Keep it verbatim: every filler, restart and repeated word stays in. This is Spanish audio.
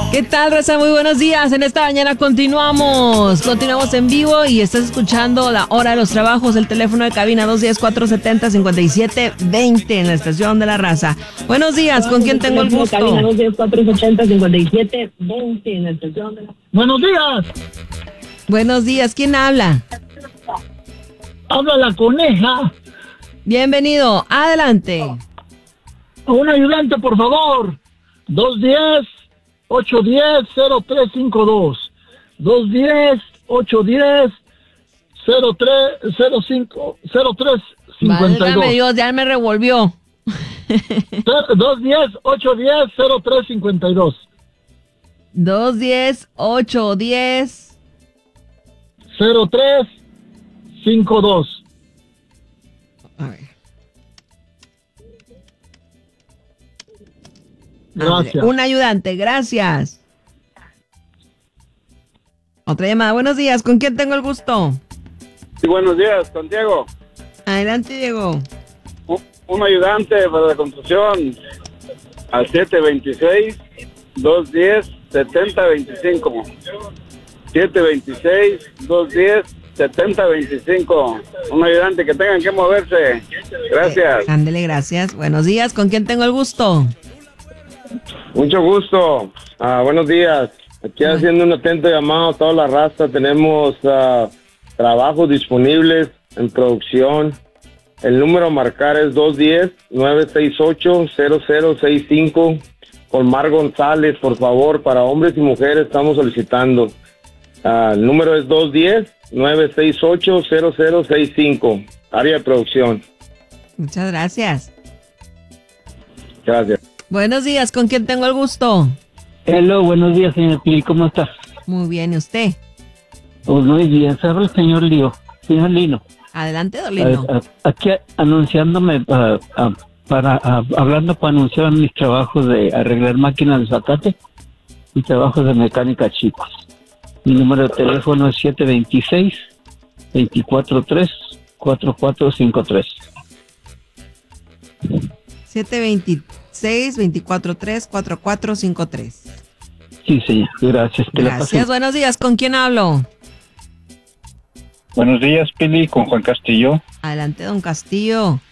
¿Qué tal, raza? Muy buenos días. En esta mañana continuamos. Continuamos en vivo y estás escuchando La Hora de los Trabajos. El teléfono de cabina dos uno cero, cuatro siete cero, cinco siete dos cero en la estación de La Raza. Buenos días. ¿Con quién tengo el gusto? Cabina dos uno cero, cuatro siete cero, cinco siete dos cero en la estación de La Raza. Buenos días. Buenos días. ¿Quién habla? Habla la coneja. Bienvenido. Adelante. Un ayudante, por favor. dos uno cero, ocho uno cero, cero tres cinco dos. dos uno cero, ocho uno cero, cero tres cero cinco cero tres cinco dos. Válgame Dios, ya me revolvió. dos uno cero, ocho uno cero, cero tres cinco dos. dos uno cero, ocho uno cero. cero tres cinco dos. A ver. Gracias. Un ayudante, gracias. Otra llamada. Buenos días, ¿con quién tengo el gusto? Sí, buenos días, con Diego. Adelante, Diego. Un, un ayudante para la construcción al siete dos seis, dos uno cero, siete cero dos cinco. siete dos seis, dos uno cero, siete cero dos cinco. Un ayudante que tengan que moverse. Gracias. Eh, ándele, gracias. Buenos días, ¿con quién tengo el gusto? Mucho gusto. Ah, buenos días. Aquí Bueno. haciendo un atento llamado a toda la raza. Tenemos uh, trabajos disponibles en producción. El número a marcar es dos uno cero, nueve seis ocho, cero cero seis cinco. Con Mar González, por favor, para hombres y mujeres estamos solicitando. Uh, el número es dos uno cero, nueve seis ocho, cero cero seis cinco. Área de producción. Muchas gracias. Gracias. Buenos días, ¿con quién tengo el gusto? Hello, buenos días, señor Pili, ¿cómo está? Muy bien, ¿y usted? Pues muy bien, se habla el señor Lío, señor Lino. Adelante, Dolino. A- a- aquí anunciándome, uh, uh, para, uh, hablando para anunciar mis trabajos de arreglar máquinas de zacate y trabajos de mecánica chicos. Mi número de teléfono es siete dos seis, dos cuatro tres, cuatro cuatro cinco tres. siete dos seis, dos cuatro tres, cuatro cuatro cinco tres. Sí, señor, gracias. Que la Gracias, pasen. buenos días, ¿con quién hablo? Buenos días, Pili, con Juan Castillo. Adelante, don Castillo.